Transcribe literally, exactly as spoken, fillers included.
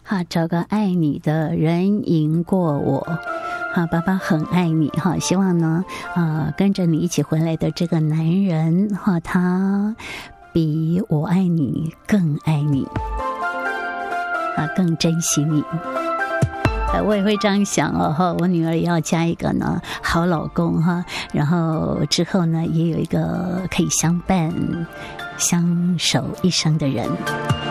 哈，找个爱你的人赢过我。好，爸爸很爱你哈，希望呢，呃，跟着你一起回来的这个男人哈，他比我爱你更爱你，啊，更珍惜你。呃，我也会这样想哦哈，我女儿也要嫁一个呢好老公哈，然后之后呢，也有一个可以相伴、相守一生的人。